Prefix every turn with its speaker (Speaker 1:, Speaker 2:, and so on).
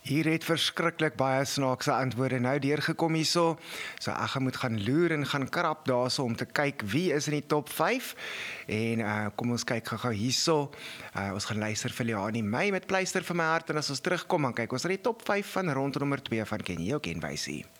Speaker 1: Hier het verskriklik baie snaakse antwoorde nou deurgekom hierso. So ek gaan moet gaan loer en gaan krap daarso om te kyk wie is in die top 5. En kom ons kyk gou-gou hierso. Ons gaan luister vir Liani May met Pleister vir my hart en as ons terugkom dan kyk ons na die top 5 van rond nommer 2 van Ken jy ook en wysie.